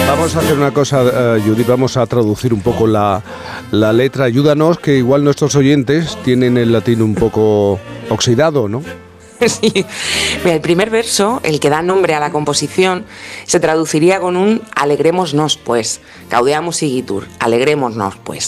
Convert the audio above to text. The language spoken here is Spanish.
Vamos a hacer una cosa, Judith, vamos a traducir un poco la letra. Ayúdanos, que igual nuestros oyentes tienen el latín un poco oxidado, ¿no? Sí. Mira, el primer verso, el que da nombre a la composición, se traduciría con un alegrémonos pues, gaudeamus igitur, alegrémonos pues.